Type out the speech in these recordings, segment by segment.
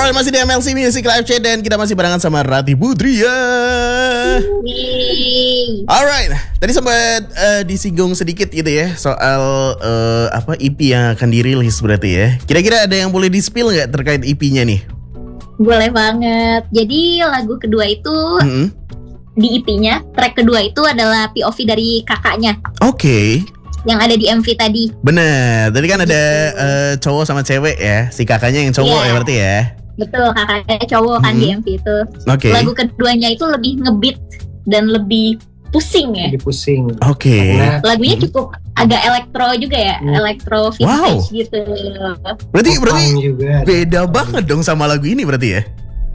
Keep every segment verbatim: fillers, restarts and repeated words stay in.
Alright, masih di M L C Music Live Chat dan kita masih barengan sama Rati Putria. Alright, tadi sempat uh, disinggung sedikit gitu ya soal uh, apa E P yang akan dirilis berarti ya. Kira-kira ada yang boleh di-spill nggak terkait E P-nya nih? Boleh banget. Jadi lagu kedua itu mm-hmm. di E P-nya, track kedua itu adalah P O V dari kakaknya. Oke. Okay. Yang ada di M V tadi. Bener, tadi kan ada uh, cowok sama cewek ya. Si kakaknya yang cowok yeah. ya berarti ya. Betul, kakaknya cowok kan hmm. di M V itu. Okay. Lagu keduanya itu lebih ngebeat dan lebih pusing ya. Lebih pusing. Oke. Okay. Lagunya cukup agak elektro juga ya, hmm. elektro vintage wow. gitu. Berarti Popang berarti juga. Beda banget dong sama lagu ini berarti ya.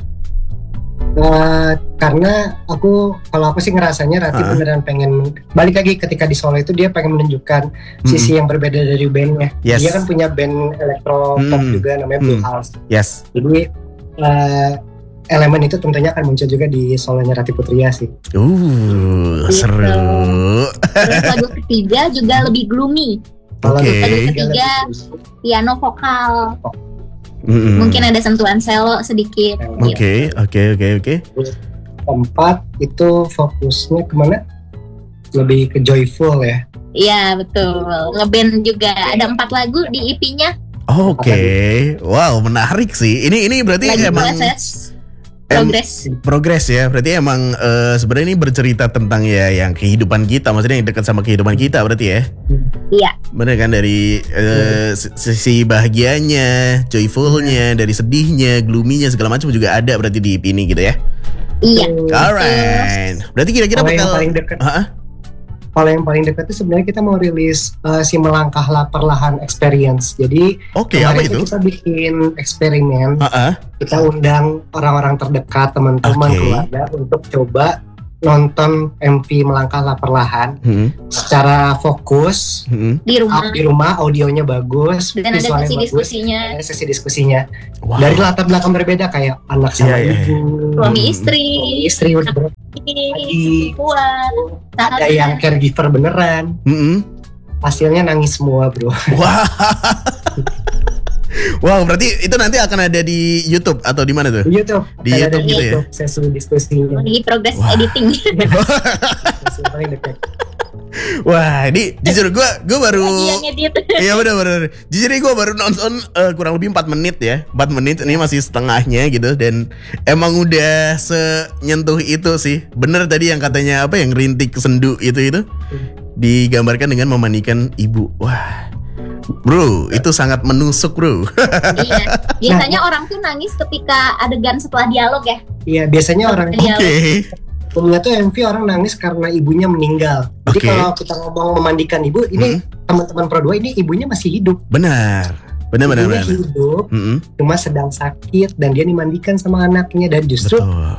Uh, karena aku kalau aku sih ngerasanya Rati uh. beneran pengen balik lagi ketika di Solo itu dia pengen menunjukkan mm. sisi yang berbeda dari bandnya. Yes. Dia kan punya band elektro pop mm. juga namanya Blue mm. House. Yes. Jadi uh, elemen itu tentunya akan muncul juga di solonya Rati Putria sih. Uh, gitu. Seru. Terus lagu ketiga juga lebih gloomy. Oke. Okay. Lagu ketiga piano vokal. Oh. Mm-hmm. Mungkin ada sentuhan selo sedikit. Oke, oke, oke, oke. Keempat itu fokusnya kemana? Lebih ke joyful ya. Iya betul. Ngeband juga ada empat lagu di E P-nya. Oke, okay. Wow menarik sih. Ini ini berarti lagi emang proses progres. Progres ya. Berarti emang uh, sebenarnya ini bercerita tentang ya yang kehidupan kita, maksudnya yang dekat sama kehidupan kita berarti ya. Iya. Bener kan, dari uh, sisi bahagianya, joyfulnya, dari sedihnya, gloomy-nya segala macam juga ada berarti di E P ini gitu ya. Iya. Alright. Berarti kira-kira bakal yang paling dekat. Uh-huh. Kalau yang paling dekat itu sebenarnya kita mau rilis uh, si Melangkahlah Perlahan Experience. Jadi okay, kemarin apa itu? Kita bikin eksperimen. Uh-uh. Kita undang orang-orang terdekat, teman-teman, okay. keluarga untuk coba nonton M V Melangkahlah Perlahan hmm. secara fokus hmm. di rumah. Di rumah audionya bagus, dan ada sesi bagus, diskusinya. Ada sesi diskusinya. Wow. Dari latar belakang berbeda kayak anak sama yeah, ibu, yeah. suami istri, istri udah adik, ada yang caregiver beneran. Mm-hmm. Hasilnya nangis semua, bro. Wow. Wow, berarti itu nanti akan ada di YouTube atau di mana tuh? Di YouTube. Di Ada YouTube di gitu YouTube, ya. Sesi diskusinya. Lagi progress wow. editing. Wah, ini jujur gue gue baru iya benar benar. Jujur gue baru nonton uh, kurang lebih empat menit ya. empat menit ini masih setengahnya gitu dan emang udah senyentuh itu sih. Bener tadi yang katanya apa yang rintik sendu itu itu digambarkan dengan memandikan ibu. Wah. Bro, itu sangat menusuk, bro. Iya. Biasanya nah, orang tuh nangis ketika adegan setelah dialog ya. Iya, biasanya orang. Oke. Okay. Umumnya tuh M V orang nangis karena ibunya meninggal. Jadi okay. kalau kita ngomong memandikan ibu, ini hmm. teman-teman Pro dua ini ibunya masih hidup. Benar. Benar benar benar. Ibunya hidup, mm-hmm. cuma sedang sakit dan dia dimandikan sama anaknya dan justru betul.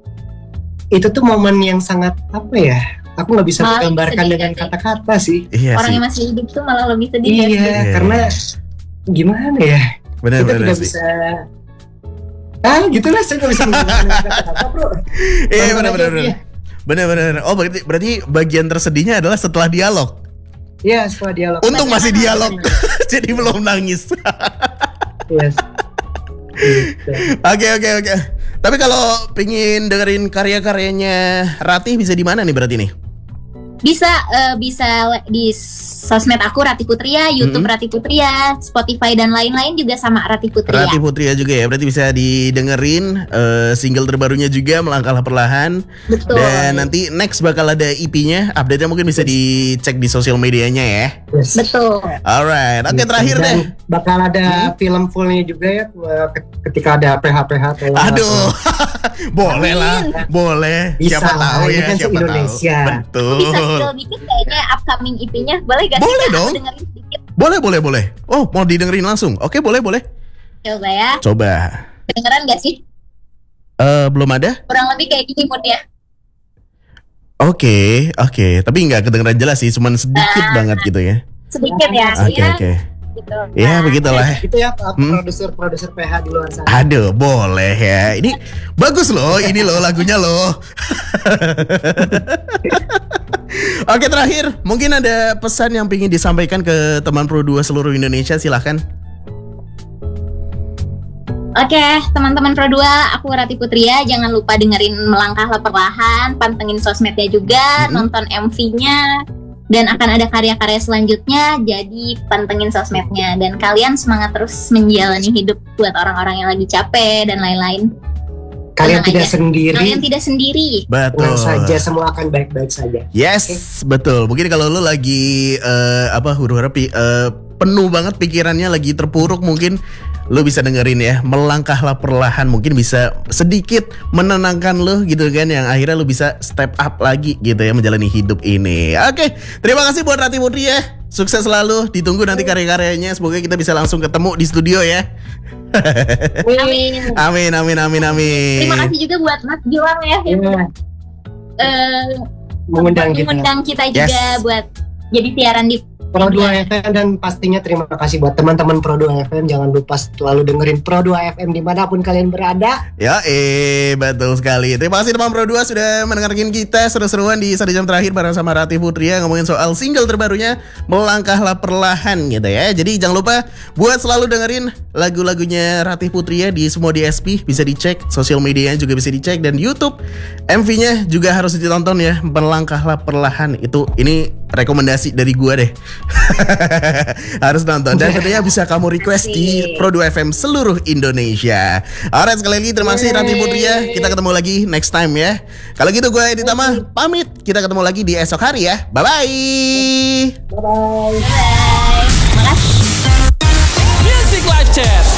Itu tuh momen yang sangat apa ya? Aku nggak bisa menggambarkan dengan sih. Kata-kata sih. Iya orang sih. yang masih hidup tuh malah lebih sedih. Iya, ya. karena gimana ya? Benar, kita benar tidak sih. bisa. Ah, gitulah saya nggak bisa menggambarkan kata-kata, bro. Iya, benar, benar, benar. Benar, benar. Oh, berarti berarti bagian tersedihnya adalah setelah dialog. Iya, setelah dialog. Untung masih dialog, jadi belum nangis. Yes. Oke, oke, oke. Tapi kalau pengen dengerin karya-karyanya Rati bisa di mana nih berarti nih? Bisa uh, bisa di sosmed aku Rati Putria, YouTube mm-hmm. Rati Putria, Spotify dan lain-lain juga sama Rati Putria. Rati Putria juga ya, berarti bisa didengerin uh, single terbarunya juga Melangkahlah Perlahan. Betul. Dan nanti next bakal ada E P-nya, update-nya mungkin bisa dicek di sosial medianya ya. Yes. Betul. Alright, oke okay, terakhir dan deh. Bakal ada hmm? film fullnya juga ya ketika ada P H P H. Aduh, boleh lah, boleh. Bisa, siapa tahu ya, kan siapa Indonesia. tahu. Betul. Bisa spill dikit kayaknya upcoming E P-nya, boleh gak sih? Boleh dong. Dengerin sedikit. Boleh, boleh, boleh. Oh, mau didengerin langsung? Oke, boleh, boleh. Coba ya. Coba. Dengeran gak sih? Eh, uh, belum ada? Kurang lebih kayak gini moodnya. Oke, okay, oke. Okay. Tapi nggak kedengeran jelas sih, cuman sedikit uh, banget gitu ya. Sedikit ya. Oke, okay, oke. Okay. Gitu. Ya, begitulah. Itu ya produser-produser P H di luar sana. Aduh, boleh ya. Ini bagus loh, ini loh lagunya loh. Oke, terakhir, mungkin ada pesan yang ingin disampaikan ke teman Pro dua seluruh Indonesia, silahkan. Oke, teman-teman Pro dua, aku Rati Putria. Jangan lupa dengerin Melangkahlah Perlahan, pantengin sosmednya juga, mm-hmm. nonton M V-nya, dan akan ada karya-karya selanjutnya. Jadi pantengin sosmednya, dan kalian semangat terus menjalani hidup buat orang-orang yang lagi capek dan lain-lain. Kalian Tenang tidak aja. sendiri. Kalian tidak sendiri. Betul. Tenang saja, semua akan baik-baik saja. Yes, okay. Betul. Mungkin kalau lu lagi uh, apa huru-hara uh, penuh banget pikirannya, lagi terpuruk, mungkin lu bisa dengerin ya Melangkahlah Perlahan, mungkin bisa sedikit menenangkan lu gitu kan, yang akhirnya lu bisa step up lagi gitu ya menjalani hidup ini. Oke, terima kasih buat Rati Putri ya. Sukses selalu, ditunggu nanti karya-karyanya. Semoga kita bisa langsung ketemu di studio ya. Amin. Amin, amin, amin, amin. Terima kasih juga buat Mas Gilang ya yang yeah. uh, mengundang kita, mengundang kita juga yes. buat jadi siaran di Pro dua F M, dan pastinya terima kasih buat teman-teman Pro dua F M. Jangan lupa selalu dengerin Pro dua F M dimanapun kalian berada. Ya eh betul sekali. Terima kasih teman Pro dua sudah mendengarkan kita seru-seruan di satu jam terakhir bareng sama Rati Putria ngomongin soal single terbarunya Melangkahlah Perlahan gitu ya. Jadi jangan lupa buat selalu dengerin lagu-lagunya Rati Putria di semua D S P, bisa dicek, sosial medianya juga bisa dicek, dan YouTube M V-nya juga harus ditonton ya, Melangkahlah Perlahan. Itu ini rekomendasi dari gua deh. Harus nonton, dan tentunya bisa kamu request di Pro dua F M seluruh Indonesia. Alright, sekali lagi terima kasih Rati Putria. Kita ketemu lagi next time ya. Kalau gitu gue Edi Tama pamit. Kita ketemu lagi di esok hari ya. Bye bye. Bye bye. Bye. Makasih. Music Live Chat.